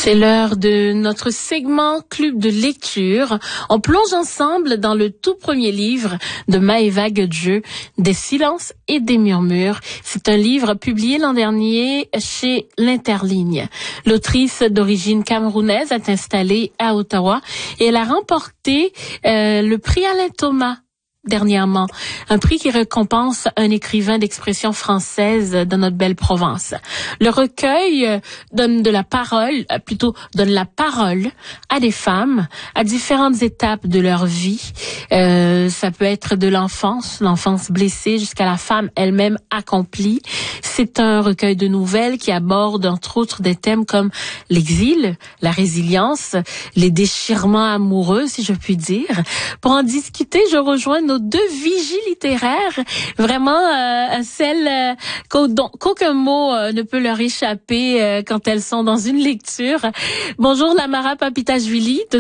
C'est l'heure de notre segment Club de lecture. On plonge ensemble dans le tout premier livre de Maëva Guedjeux, Des silences et des murmures. C'est un livre publié l'an dernier chez l'Interligne. L'autrice d'origine camerounaise est installée à Ottawa et elle a remporté le prix Alain Thomas dernièrement, un prix qui récompense un écrivain d'expression française dans notre belle Provence. Le recueil donne la parole à des femmes à différentes étapes de leur vie. Ça peut être de l'enfance blessée jusqu'à la femme elle-même accomplie. C'est un recueil de nouvelles qui aborde entre autres des thèmes comme l'exil, la résilience, les déchirements amoureux, si je puis dire. Pour en discuter, je rejoins nos deux vigies littéraires, vraiment celles qu'aucun mot ne peut leur échapper quand elles sont dans une lecture. Bonjour Lamara Papitashvili.